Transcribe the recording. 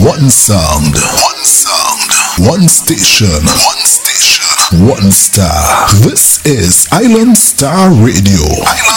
One sound. One sound. One station. One station. One star. This is Island Star Radio. Island